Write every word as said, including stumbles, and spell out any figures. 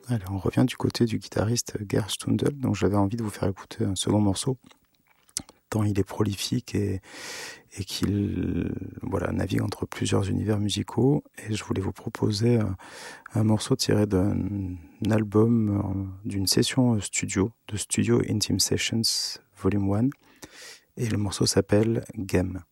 Allez, on revient du côté du guitariste Gert Stundel, donc j'avais envie de vous faire écouter un second morceau, tant il est prolifique et, et qu'il voilà, navigue entre plusieurs univers musicaux. Et je voulais vous proposer un, un morceau tiré d'un album, d'une session studio, de Studio Intime Sessions Volume un. Et le morceau s'appelle Game.